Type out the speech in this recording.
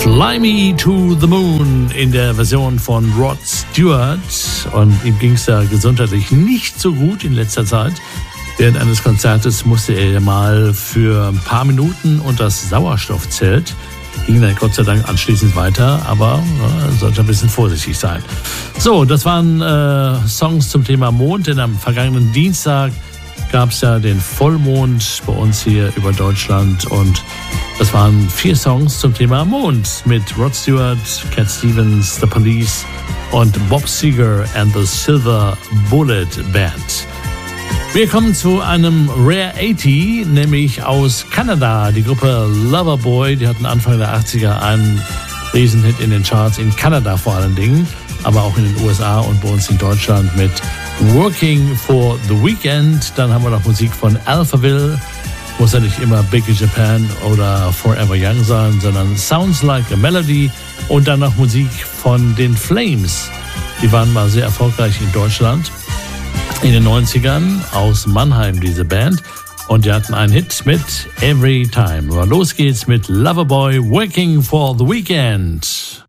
Fly Me to the Moon in der Version von Rod Stewart. Und ihm ging es ja gesundheitlich nicht so gut in letzter Zeit. Während eines Konzertes musste er mal für ein paar Minuten unter das Sauerstoffzelt. Ging dann Gott sei Dank anschließend weiter, aber sollte ein bisschen vorsichtig sein. So, das waren Songs zum Thema Mond, denn am vergangenen Dienstag gab es ja den Vollmond bei uns hier über Deutschland und das waren 4 Songs zum Thema Mond mit Rod Stewart, Cat Stevens, The Police und Bob Seger and the Silver Bullet Band. Wir kommen zu einem Rare 80, nämlich aus Kanada. Die Gruppe Loverboy, die hatten Anfang der 80er einen Riesenhit in den Charts, in Kanada vor allen Dingen, aber auch in den USA und bei uns in Deutschland mit Working for the Weekend. Dann haben wir noch Musik von Alphaville. Muss ja nicht immer Big in Japan oder Forever Young sein, sondern Sounds Like a Melody. Und dann noch Musik von den Flames. Die waren mal sehr erfolgreich in Deutschland in den 90ern, aus Mannheim, diese Band. Und die hatten einen Hit mit Every Time. Aber los geht's mit Loverboy, Working for the Weekend.